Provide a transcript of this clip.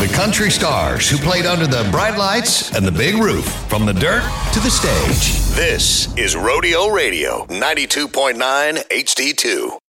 The country stars who played under the bright lights and the big roof, from the dirt to the stage. This is Rodeo Radio, 92.9 HD2.